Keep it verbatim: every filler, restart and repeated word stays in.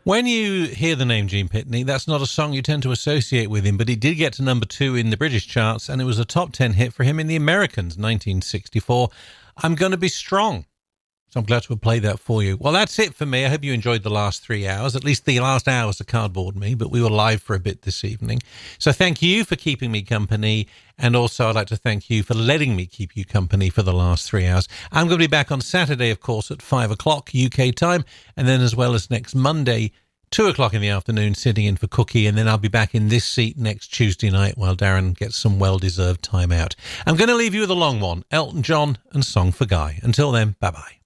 When you hear the name Gene Pitney, that's not a song you tend to associate with him, but he did get to number two in the British charts, and it was a top ten hit for him in the Americans, nineteen sixty-four. I'm Gonna Be Strong. So I'm glad to have played that for you. Well, that's it for me. I hope you enjoyed the last three hours. At least the last hour was a cardboard me, but we were live for a bit this evening. So thank you for keeping me company. And also I'd like to thank you for letting me keep you company for the last three hours. I'm going to be back on Saturday, of course, at five o'clock U K time. And then as well as next Monday, two o'clock in the afternoon, sitting in for Cookie. And then I'll be back in this seat next Tuesday night while Darren gets some well-deserved time out. I'm going to leave you with a long one, Elton John and Song for Guy. Until then, bye-bye.